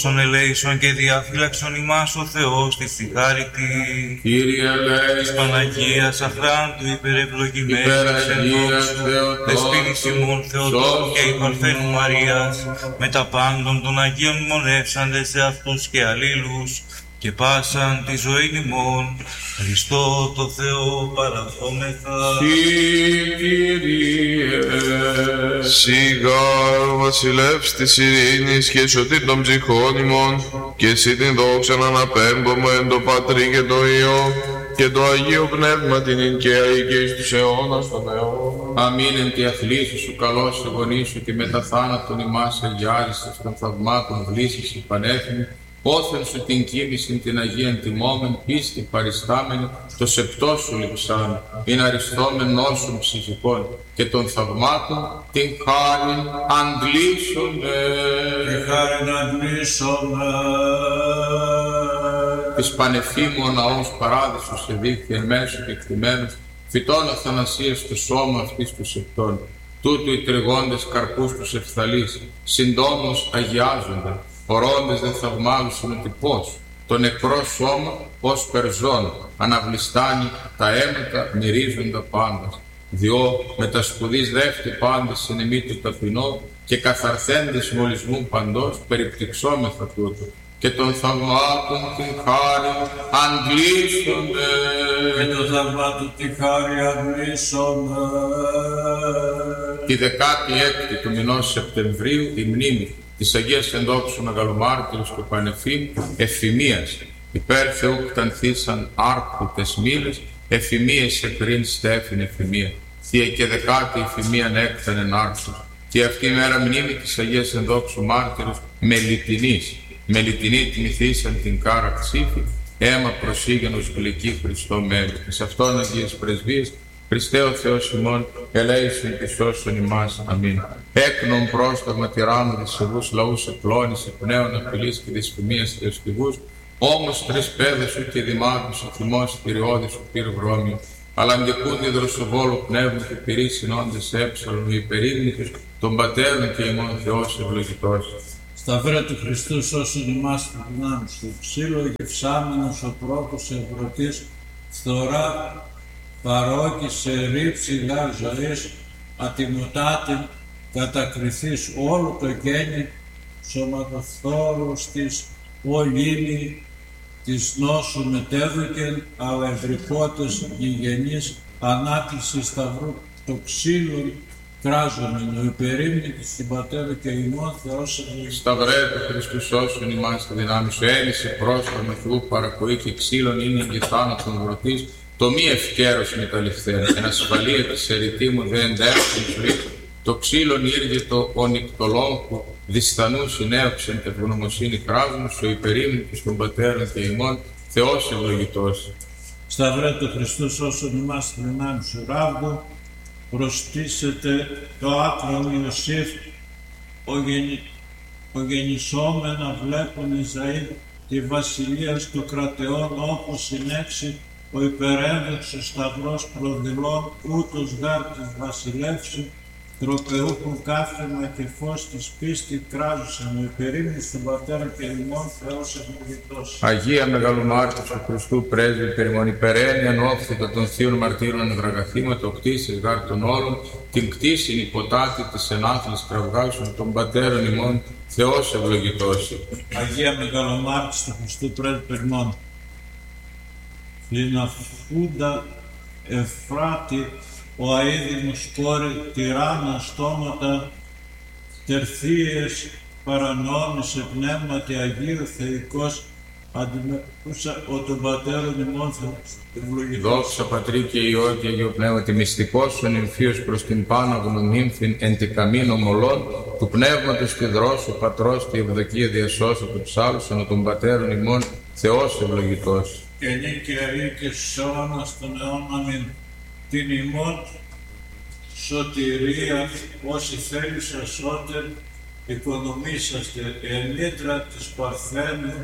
Στον ελέησον και διαφύλαξον ημάς ο Θεός της τη χάρη της. Κύριε ελέησον, της Παναγίας αχράντου υπερευλογημένης εν δόξου, δεσποίνης ημών Θεοτόκου και η Παρθένου Μαρίας, με τα πάντων των Αγίων μονεύσαντες σε αυτούς και αλλήλους, και πάσαν τη ζωή ημών, Χριστό το Θεό παραθόμεθα. Κύριε, Σιγά ο βασιλεύς της ειρήνης και σωτήρ των ψυχών ημών, και εσύ την δόξα να αναπέμπουμε εν το Πατρί και το Υιό και το Αγίο Πνεύμα την εικαία και εις τους αιώνας των αιώνων. αμήν εν τη αθλήση σου, καλώς εγωνήσου τη μεταθάνατον ημάς αγιάριστος των θαυμάτων βλήσης υπανέθνη, όθεν σου την κοίμηση την Αγίαν τιμόμεν, πίστη παριστάμενη, το σεπτό σου λειψάν, ειν αριστόμεν νόσων ψυχικών και των θαυμάτων την χάριν αντλήσονται. Τη χάριν αντλήσονται. Της πανεφήμου ο ναός παράδεισος σε δίχθη εν μέσω και κτημένος, φυτών αθανασίας στο σώμα αυτής του σεπτών, τούτου οι τριγόντες καρπούς τους ευθαλείς, συντόμως αγιάζονται, ορώντες δε θαυμάζουν ότι πώς, το νεκρό σώμα ως περζόν, αναβλιστάνει τα αίματα μυρίζοντα πάντας, διό με τα σπουδής δεύτε πάντες συνεμή του ταπεινό και καθαρθέντες μολυσμού παντός περιπτυξόμεθα τούτο, και των θαυμάτων την χάρη αντλήσονται. Και των θαυμάτων την χάρη αντλήσονται. Τη 16η του μηνός Σεπτεμβρίου η μνήμη της Αγίας Ενδόξου Μεγαλομάρτυρος και Πανεφήμ Εφημίας, υπέρ Θεού κτανθήσαν άρχου τες μήλες, εφημίες εκρήν στέφην εφημία. Θεία και 10η εφημίαν έκθανεν άρχους. Και αυτή η μέρα μνήμη της Αγίας Ενδόξου Μάρτυρος Μελιτινής. Μελιτινή τιμηθήσαν την κάρα ξύφη, αίμα προσήγενος γλυκή Χριστό μέλη. Και σε αυτόν Αγίες Πρεσβείες, Χριστέ ο Θεός ημών, ελέησον και σώσον ημάς. Αμήν. Έκνον πρόσταγμα τυράννου δυσεβούς λαούς εκλώνης, πνέων απειλής και δυσφημίας θεοστιβούς, όμως τρεις πέδες σου και δημάρχους ο θυμός θηριώδης σου πήρ βρώμιο, αλλά αντικούνται δροσοβόλου πνεύμα και πυρή συνόντες έψαλον ο υπερήμνητος των πατέρων και ημών Θεός ευλογητός. Σταυρέ του Χριστού σώσον ημάς του δυνάμεις του, ξύλο γευσάμενος ο πρόκος ευρωτής, φθορά παρόκησε ρήψη γάρ ζωής, ατιμωτάτην κατακριθείς όλο το γέννη, σωματοθόρους της ολύνη της νόσου μετέδωκεν, αλλά ευρυπώτες γηγενής ανάκληση σταυρού το ξύλο κράζομεν, ο υπερήμνητος στην πατέρα και ημών Θεός ευλογητός. Σταυρέ του Χριστού σώσον ημάς τη δυνάμει σου, έλυσε πρόσταγμα Θεού παρακοή και ξύλων είναι και θάνατον βρωτής, το μη ευκαίρος μεταλληφθέν, εν ασφαλεία της ερητήμου δε εντεύχουν ζωή, το ξύλον ήργε το ονικτολόγου, διστανού συνέωξεν ευγνωμοσύνη κράζουν, ο υπερήμνητος των πατέρων και ημών, Θεός ευλογητός. Σταυρέ του Χριστού σώσον ημάς τη δυνάμει σου, ράβδο, προστίσετε το άκρον Ιωσήφ, ο γεννησόμενα βλέπουν Ισραήλ τη βασιλεία του κρατεών, όπως συνέξει ο υπερένδοξος σταυρός προδηλών, ούτως γάρ της βασιλεύσου, τροπεούχων καύχημα και φως της πίστη κράζουσαν, ο υπερήμνης των πατέρων και ημών Θεός ευλογητός. Αγία Μεγαλομάρτυρος του Χριστού πρέσβη περιμον υπεραίνιαν όφθητα των θείων μαρτύρων εγγραφήματα, ο κτήσεις γάρ των όλων, την κτήσιν υποτάτη της ενάθλης κραυγάσεων των πατέρων ημών Θεός ευλογητός. Αγία Μεγαλομάρτυρος του Χριστού πρέσβη περιμον Λιναφούντα Εφράτη, ο αείδημος κόρη, τυράνα στόματα, τερθείες παρανόμησε πνεύματι Αγίου Θεϊκός, αντιμετωπούσα ο των πατέρων ημών ευλογητός. Δόξα Πατρί και Υιό και Αγίο Πνεύματι, μυστικός ο νυμφίος προς την πάνω γνωμήμφην εν τη καμίνο μολών, του πνεύματος τη δρόσου πατρός τη ευδοκία διασώσου του ψάλουσαν ο των πατέρων ημών Θεός ευλογητός. Και νίκη αή και στους αιώνας των αιώνων. Αμήν. Την ημών σωτηρία, όσοι θέλουσα σώτερ, οικονομήσαστε εν ήτρα της Παρθένου,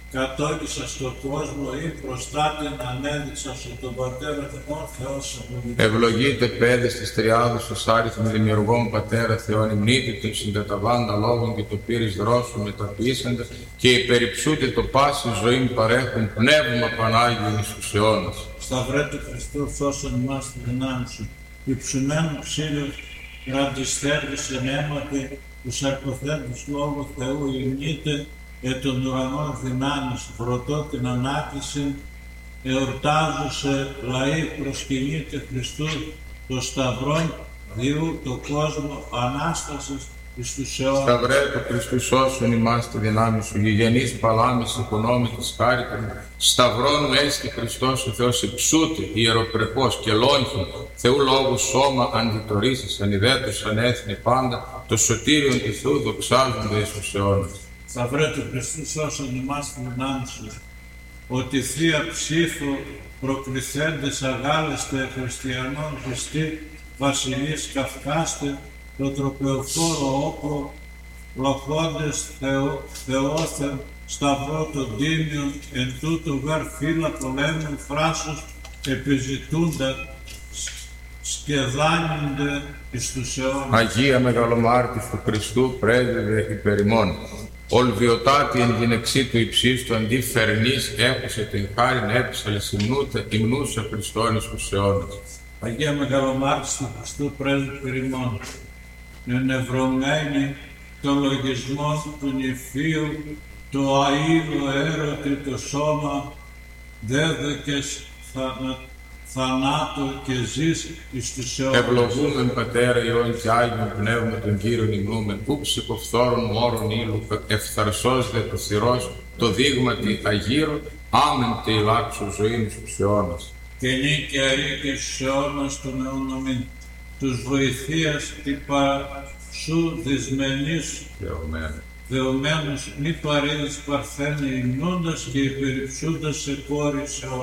κατόκισα στον κόσμο ή προστάτην ανέδειξα στον τον Πατέρα Θεόν Θεός απολύτως. Ευλογείτε παιδες της Τριάδος ως άριθμοι δημιουργών Πατέρα Θεόν ημνήτητων συντεταβάντα λόγων και το πύρης δρόσου μεταποιήσαντα και υπεριψούτε το πάση ζωήν παρέχουν πνεύμα Πανάγιον εις τους αιώνας. Σταυρέ του Χριστού σώσον ημάς τη δυνάμει σου. Υψημένου ξύλου ραντιστέρδης εν αίματι τους αρποθέντους λόγου Θεού υμνείτε τον ουρανό δυνάμεις, πρωτό την ανάκριση, εορτάζουσε λαοί προσκυνείτε Χριστού, το σταυρό Διού, το κόσμο Ανάστασης εις τους αιώνας. Σταυρέ του Χριστού σώσον ημάς τη δυνάμει σου, γηγενής παλάμης οικονόμητης χάριτων, σταυρώνου έστι Χριστός ο Θεός υψούτη, ιεροπρεπός και λόγχη, Θεού λόγου σώμα αντιτορήσεις, ανιδέτως ανέθνη πάντα, το σωτήριον του Θεού δοξάζονται εις τους αιώνας. Σταυρέ του Χριστού σώσον ημάς τη δυνάμει σου, ότι θεία ψήφο προκριθέντες αγάλεστε χριστιανών Χριστή, βασιλείς καυκάστε, το τροπεοφόρο όπλο, λοχόντες Θεόθεν, σταυρό των τίμιων, εν τούτο γαρ φύλλα πολέμου φράσους, επιζητούντα, σκεδάνονται εις τους αιώνας. Αγία Μεγαλομάρτης του Χριστού, πρέσβευε υπερ ημών. Ολβιωτάτη εν γυναιξή του υψίστου αντί φερνής έχωσε την χάριν έψαλες υμνούσα Χριστόν εις τους αιώνας. Αγία Μεγαλομάρτης του Χριστού, πρέσβευε υπερ ημών. Ενευρωμένη το λογισμό του νηφίου, το αΐδο έρωτη το σώμα, δέδεκες θανάτου και ζεις εις τους αιώνας. Ευλογούμεν Πατέρα Υιόν και Άγιον Πνεύμα τον Κύριον υμνούμεν, που ψυχοφθόρων όρων ήλου, ευθαρσός δε το θυρός, το δείγματι αγύρω, άμεν τε ηλάξου ζωήν εις τους αιώνας. Και νίκαια και στους αιώνας των αιώνων τους βοηθείας την παρασού δυσμενής δεωμένους μη παρέδεις παρθένε υμνώντας και υπερυψούντας σε κόρη σε